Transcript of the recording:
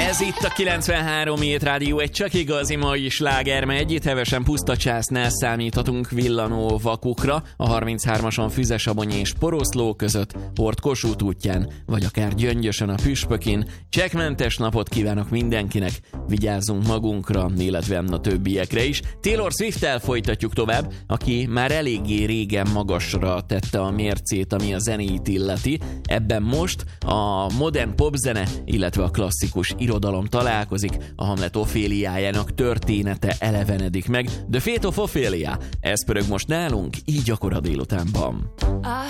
Ez itt a 93 Hét Rádió, egy csak igazi mai slágermegy. Itt hevesen puszta császnál számíthatunk villanó vakukra, a 33-ason Füzesabony és Poroszló között, Hord Kossuth útján, vagy akár Gyöngyösön a Püspökén. Csekkmentes napot kívánok mindenkinek, vigyázzunk magunkra, illetve a többiekre is. Taylor Swift-tel folytatjuk tovább, aki már eléggé régen magasra tette a mércét, ami a zenéit illeti. Ebben most a modern popzene, illetve a klasszikus irodalom találkozik, a Hamlet Oféliájának története elevenedik meg. The Fate of Ophelia, ez pörög most nálunk, így akkor a délutánban.